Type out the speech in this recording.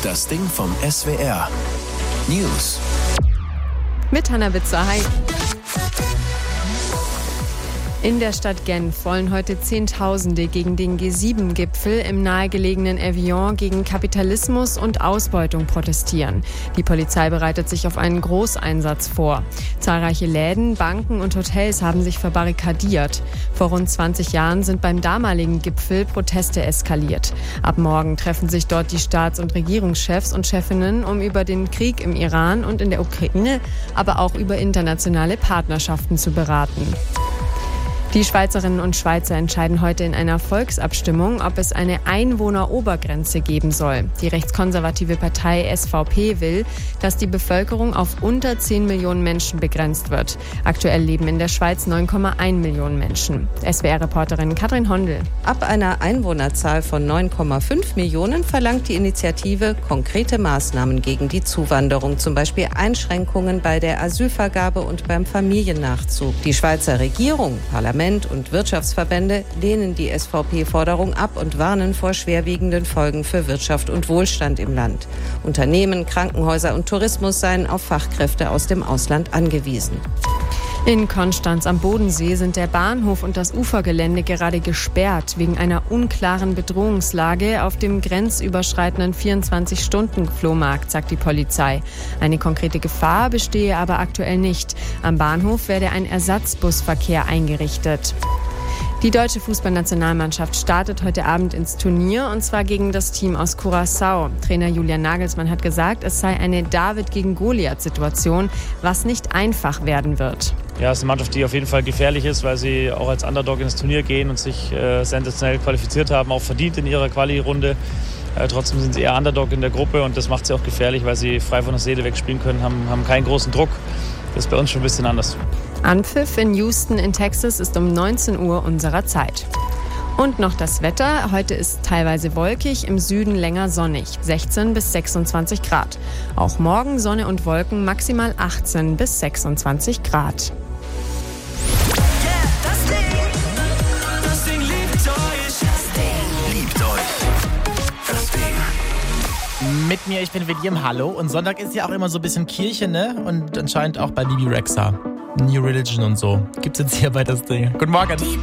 Das Ding vom SWR. News. Mit Hannah Witzer, hi. In der Stadt Genf wollen heute Zehntausende gegen den G7-Gipfel im nahegelegenen Evian gegen Kapitalismus und Ausbeutung protestieren. Die Polizei bereitet sich auf einen Großeinsatz vor. Zahlreiche Läden, Banken und Hotels haben sich verbarrikadiert. Vor rund 20 Jahren sind beim damaligen Gipfel Proteste eskaliert. Ab morgen treffen sich dort die Staats- und Regierungschefs und Chefinnen, um über den Krieg im Iran und in der Ukraine, aber auch über internationale Partnerschaften zu beraten. Die Schweizerinnen und Schweizer entscheiden heute in einer Volksabstimmung, ob es eine Einwohnerobergrenze geben soll. Die rechtskonservative Partei SVP will, dass die Bevölkerung auf unter 10 Millionen Menschen begrenzt wird. Aktuell leben in der Schweiz 9,1 Millionen Menschen. SWR-Reporterin Katrin Hondel. Ab einer Einwohnerzahl von 9,5 Millionen verlangt die Initiative konkrete Maßnahmen gegen die Zuwanderung, zum Beispiel Einschränkungen bei der Asylvergabe und beim Familiennachzug. Die Schweizer Regierung, Parlament und Wirtschaftsverbände lehnen die SVP-Forderung ab und warnen vor schwerwiegenden Folgen für Wirtschaft und Wohlstand im Land. Unternehmen, Krankenhäuser und Tourismus seien auf Fachkräfte aus dem Ausland angewiesen. In Konstanz am Bodensee sind der Bahnhof und das Ufergelände gerade gesperrt wegen einer unklaren Bedrohungslage auf dem grenzüberschreitenden 24-Stunden-Flohmarkt, sagt die Polizei. Eine konkrete Gefahr bestehe aber aktuell nicht. Am Bahnhof werde ein Ersatzbusverkehr eingerichtet. Die deutsche Fußballnationalmannschaft startet heute Abend ins Turnier, und zwar gegen das Team aus Curaçao. Trainer Julian Nagelsmann hat gesagt, es sei eine David-gegen-Goliath-Situation, was nicht einfach werden wird. Ja, es ist eine Mannschaft, die auf jeden Fall gefährlich ist, weil sie auch als Underdog ins Turnier gehen und sich sensationell qualifiziert haben, auch verdient in ihrer Quali-Runde. Trotzdem sind sie eher Underdog in der Gruppe und das macht sie auch gefährlich, weil sie frei von der Seele wegspielen können, haben keinen großen Druck. Das ist bei uns schon ein bisschen anders. Anpfiff in Houston in Texas ist um 19 Uhr unserer Zeit. Und noch das Wetter. Heute ist teilweise wolkig, im Süden länger sonnig, 16 bis 26 Grad. Auch morgen Sonne und Wolken, maximal 18 bis 26 Grad. Das Ding liebt euch. Das Ding. Mit mir, ich bin William, hallo. Und Sonntag ist ja auch immer so ein bisschen Kirche, ne? Und anscheinend auch bei Bibi Rexha. New Religion und so. Gibt's jetzt hier bei das Ding. Guten Morgen.